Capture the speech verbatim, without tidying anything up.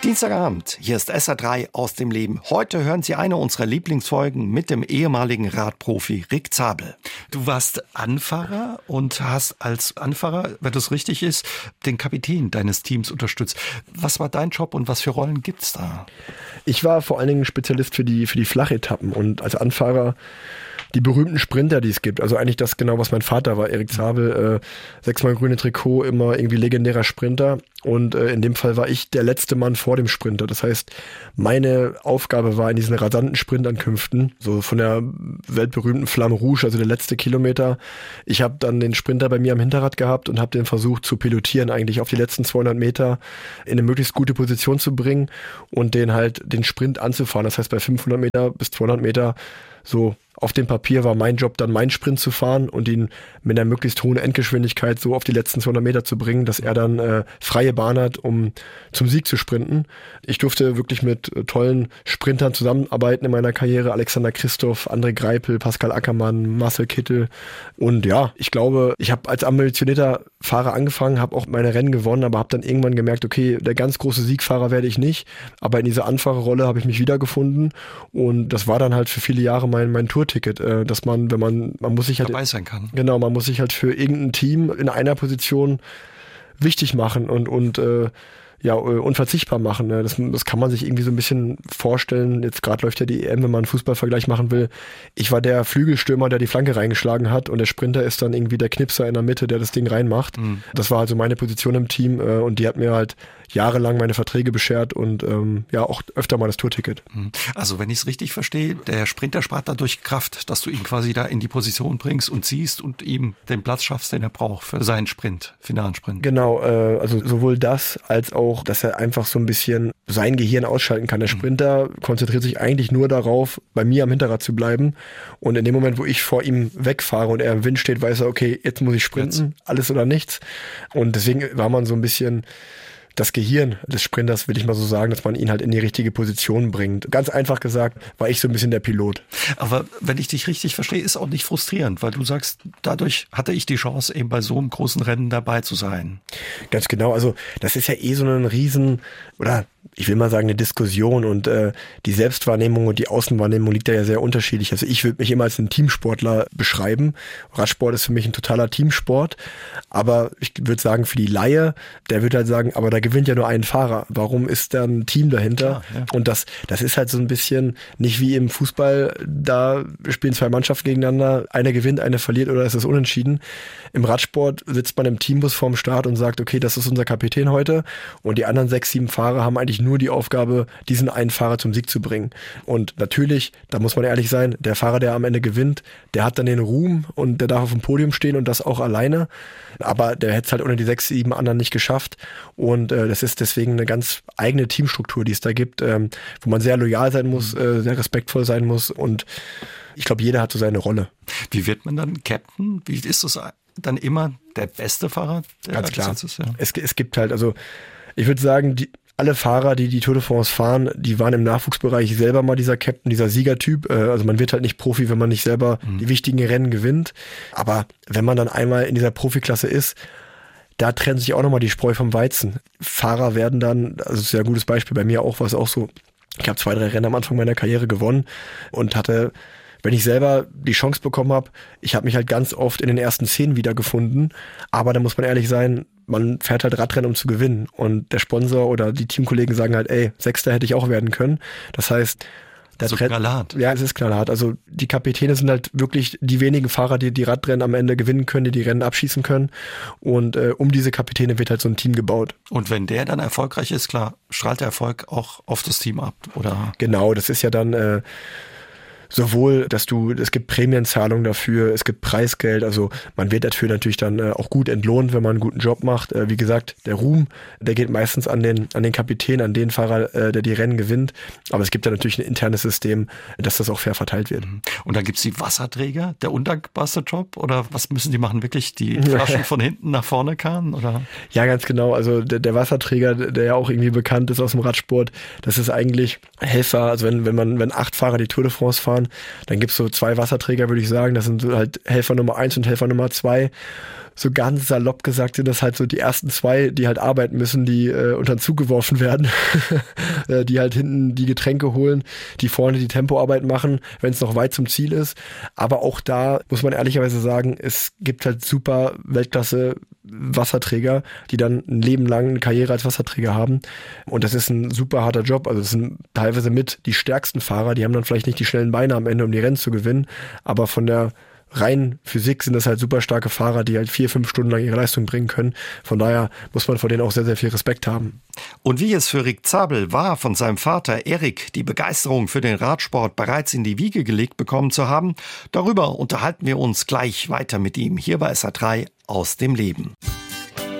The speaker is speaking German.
Dienstagabend, hier ist S R drei aus dem Leben. Heute hören Sie eine unserer Lieblingsfolgen mit dem ehemaligen Radprofi Rick Zabel. Du warst Anfahrer und hast als Anfahrer, wenn das richtig ist, den Kapitän deines Teams unterstützt. Was war dein Job und was für Rollen gibt's da? Ich war vor allen Dingen Spezialist für die, für die Flachetappen und als Anfahrer die berühmten Sprinter, die es gibt. Also eigentlich das genau, was mein Vater war, Erik Zabel, äh, sechsmal grüne Trikot, immer irgendwie legendärer Sprinter. Und äh, in dem Fall war ich der letzte Mann vor dem Sprinter. Das heißt, meine Aufgabe war in diesen rasanten Sprintankünften, so von der weltberühmten Flamme Rouge, also der letzte Kilometer. Ich habe dann den Sprinter bei mir am Hinterrad gehabt und habe den versucht zu pilotieren, eigentlich auf die letzten zweihundert Meter in eine möglichst gute Position zu bringen und den halt den Sprint anzufahren. Das heißt, bei fünfhundert Meter bis zweihundert Meter so auf dem Papier war mein Job dann, meinen Sprint zu fahren und ihn mit einer möglichst hohen Endgeschwindigkeit so auf die letzten zweihundert Meter zu bringen, dass er dann äh, freie Bahn hat, um zum Sieg zu sprinten. Ich durfte wirklich mit äh, tollen Sprintern zusammenarbeiten in meiner Karriere. Alexander Christoph, André Greipel, Pascal Ackermann, Marcel Kittel. Und ja, ich glaube, ich habe als ambitionierter Fahrer angefangen, habe auch meine Rennen gewonnen, aber habe dann irgendwann gemerkt, okay, der ganz große Siegfahrer werde ich nicht. Aber in dieser Anfahrerrolle habe ich mich wiedergefunden und das war dann halt für viele Jahre mein, mein Tourticket, äh, dass man, wenn man, man muss sich halt dabei sein kann. Genau, man muss sich halt für irgendein Team in einer Position wichtig machen und und äh, ja, unverzichtbar machen. Ne? Das, das kann man sich irgendwie so ein bisschen vorstellen. Jetzt gerade läuft ja die E M, wenn man einen Fußballvergleich machen will. Ich war der Flügelstürmer, der die Flanke reingeschlagen hat und der Sprinter ist dann irgendwie der Knipser in der Mitte, der das Ding reinmacht. Mhm. Das war also meine Position im Team äh, und die hat mir halt jahrelang meine Verträge beschert und ähm, ja auch öfter mal das Tourticket. Also wenn ich es richtig verstehe, der Sprinter spart dadurch Kraft, dass du ihn quasi da in die Position bringst und ziehst und ihm den Platz schaffst, den er braucht für seinen Sprint, finalen Sprint. Genau, äh, also sowohl das als auch, dass er einfach so ein bisschen sein Gehirn ausschalten kann. Der Sprinter mhm. konzentriert sich eigentlich nur darauf, bei mir am Hinterrad zu bleiben und in dem Moment, wo ich vor ihm wegfahre und er im Wind steht, weiß er, okay, jetzt muss ich sprinten, jetzt. Alles oder nichts. Und deswegen war man so ein bisschen das Gehirn des Sprinters, will ich mal so sagen, dass man ihn halt in die richtige Position bringt. Ganz einfach gesagt, war ich so ein bisschen der Pilot. Aber wenn ich dich richtig verstehe, ist auch nicht frustrierend, weil du sagst, dadurch hatte ich die Chance, eben bei so einem großen Rennen dabei zu sein. Ganz genau, also das ist ja eh so ein Riesen, oder ich will mal sagen, eine Diskussion und äh, die Selbstwahrnehmung und die Außenwahrnehmung liegt da ja sehr unterschiedlich. Also ich würde mich immer als einen Teamsportler beschreiben. Radsport ist für mich ein totaler Teamsport, aber ich würde sagen, für die Laie, der wird halt sagen, aber da gewinnt ja nur ein Fahrer. Warum ist da ein Team dahinter? Klar, ja. Und das, das ist halt so ein bisschen nicht wie im Fußball, da spielen zwei Mannschaften gegeneinander, einer gewinnt, einer verliert oder ist es unentschieden. Im Radsport sitzt man im Teambus vorm Start und sagt, okay, das ist unser Kapitän heute und die anderen sechs, sieben Fahrer haben eigentlich nur die Aufgabe, diesen einen Fahrer zum Sieg zu bringen. Und natürlich, da muss man ehrlich sein, der Fahrer, der am Ende gewinnt, der hat dann den Ruhm und der darf auf dem Podium stehen und das auch alleine. Aber der hätte es halt ohne die sechs, sieben anderen nicht geschafft. Und äh, das ist deswegen eine ganz eigene Teamstruktur, die es da gibt, ähm, wo man sehr loyal sein muss, äh, sehr respektvoll sein muss. Und ich glaube, jeder hat so seine Rolle. Wie wird man dann Captain? Wie ist das dann immer der beste Fahrer? Der Ganz klar. Ist, ja. es, es gibt halt, also ich würde sagen, die alle Fahrer, die die Tour de France fahren, die waren im Nachwuchsbereich selber mal dieser Captain, dieser Siegertyp. Also man wird halt nicht Profi, wenn man nicht selber mhm. die wichtigen Rennen gewinnt. Aber wenn man dann einmal in dieser Profiklasse ist, da trennt sich auch nochmal die Spreu vom Weizen. Fahrer werden dann, also das ist ja ein gutes Beispiel, bei mir auch war es auch so, ich habe zwei, drei Rennen am Anfang meiner Karriere gewonnen und hatte, wenn ich selber die Chance bekommen habe, ich habe mich halt ganz oft in den ersten zehn wiedergefunden, aber da muss man ehrlich sein, man fährt halt Radrennen, um zu gewinnen und der Sponsor oder die Teamkollegen sagen halt, ey, Sechster hätte ich auch werden können. Das heißt, der so knallhart. Ja, es ist knallhart. Also die Kapitäne sind halt wirklich die wenigen Fahrer, die die Radrennen am Ende gewinnen können, die die Rennen abschießen können und äh, um diese Kapitäne wird halt so ein Team gebaut. Und wenn der dann erfolgreich ist, klar, strahlt der Erfolg auch auf das Team ab, oder? Genau, das ist ja dann äh, sowohl, dass du, es gibt Prämienzahlungen dafür, es gibt Preisgeld, also man wird dafür natürlich dann äh, auch gut entlohnt, wenn man einen guten Job macht. Äh, wie gesagt, der Ruhm, der geht meistens an den an den Kapitän, an den Fahrer, äh, der die Rennen gewinnt, aber es gibt ja natürlich ein internes System, dass das auch fair verteilt wird. Und dann gibt's die Wasserträger, der undankbarste Job, oder was müssen die machen, wirklich die Flaschen von hinten nach vorne karren, oder? Ja, ganz genau, also der, der Wasserträger, der ja auch irgendwie bekannt ist aus dem Radsport, das ist eigentlich Helfer, also wenn wenn man wenn acht Fahrer die Tour de France fahren, dann gibt's so zwei Wasserträger, würde ich sagen. Das sind so halt Helfer Nummer eins und Helfer Nummer zwei. so ganz salopp gesagt sind das halt so die ersten zwei, die halt arbeiten müssen, die äh, unter den Zug geworfen werden, die halt hinten die Getränke holen, die vorne die Tempoarbeit machen, wenn es noch weit zum Ziel ist. Aber auch da muss man ehrlicherweise sagen, es gibt halt super Weltklasse Wasserträger, die dann ein Leben lang eine Karriere als Wasserträger haben. Und das ist ein super harter Job. Also es sind teilweise mit die stärksten Fahrer, die haben dann vielleicht nicht die schnellen Beine am Ende, um die Rennen zu gewinnen, aber von der rein Physik sind das halt super starke Fahrer, die halt vier, fünf Stunden lang ihre Leistung bringen können. Von daher muss man vor denen auch sehr, sehr viel Respekt haben. Und wie es für Rick Zabel war, von seinem Vater Erik die Begeisterung für den Radsport bereits in die Wiege gelegt bekommen zu haben, darüber unterhalten wir uns gleich weiter mit ihm hier bei S R drei aus dem Leben.